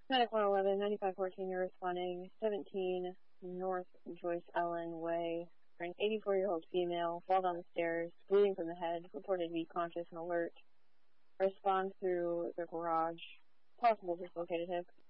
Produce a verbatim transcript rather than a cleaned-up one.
Medic one eleven, ninety-five fourteen, you're responding. seventeen North Joyce Ellen Way. For an eighty-four-year-old female, fall down the stairs, bleeding from the head, reported to be conscious and alert. Respond through the garage. Possible dislocated hip.